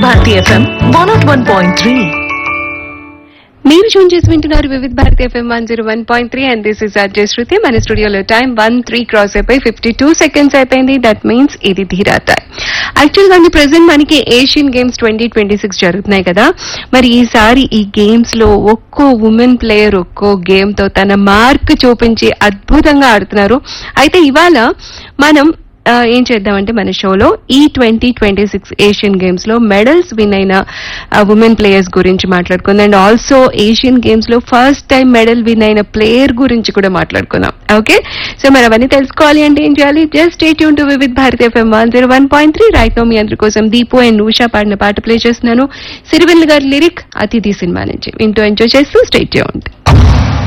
Bharti FM 101.3. మీరు tune చేసి వింటున్నారు వివిధ Bharati FM 101.3 and this is Ajay శృతి. మన స్టూడియోలో టైం 1:03 క్రాస్ అయిపోయి 52 సెకండ్స్ అయిపోయింది. దట్ మీన్స్ ఇది ధీరాత. యాక్చువల్ గా ప్రెసెంట్ మనకి ఏషియన్ గేమ్స్ 2026 జరుగుతున్నాయి కదా. మరి ఈసారి ఈ గేమ్స్ లో ఒక్కో ఉమెన్ ప్లేయర్ ఒక్కో గేమ్ తో తన మార్క్ చూపించి అద్భుతంగా ఆడుతున్నారు. అయితే ఇవాళ మనం ఏం చేద్దామంటే మన షోలో ఈ 2026 ఏషియన్ గేమ్స్ లో మెడల్స్ విన్ అయిన ఉమెన్ ప్లేయర్స్ గురించి మాట్లాడుకుందాం. అండ్ ఆల్సో ఏషియన్ గేమ్స్ లో ఫస్ట్ టైం మెడల్ విన్ అయిన ప్లేయర్ గురించి కూడా మాట్లాడుకుందాం. ఓకే, సో మరి అవన్నీ తెలుసుకోవాలి అంటే ఏం చేయాలి? Just stay tune to Vividh Bharati FM 101.3. Right no మీ అందరి కోసం దీపు అండ్ ఉషా పాడిన పాట ప్లే చేస్తున్నాను. సిరివెన్నెల గారి లిరిక్ అతిథి సినిమా నుంచి. వింటూ ఎంజాయ్ చేస్తూ స్టే ట్యూన్డ్.